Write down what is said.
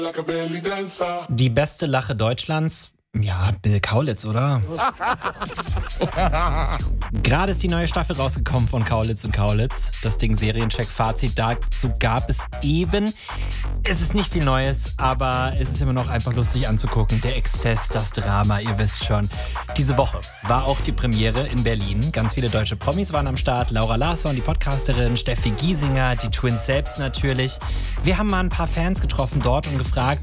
Die beste Lache Deutschlands? Ja, Bill Kaulitz, oder? Gerade ist die neue Staffel rausgekommen von Kaulitz und Kaulitz. Das Ding Seriencheck-Fazit dazu gab es eben. Es ist nicht viel Neues, aber es ist immer noch einfach lustig anzugucken. Der Exzess, das Drama, ihr wisst schon. Diese Woche war auch die Premiere in Berlin. Ganz viele deutsche Promis waren am Start. Laura Larsson, die Podcasterin, Steffi Giesinger, die Twins selbst natürlich. Wir haben mal ein paar Fans getroffen dort und gefragt,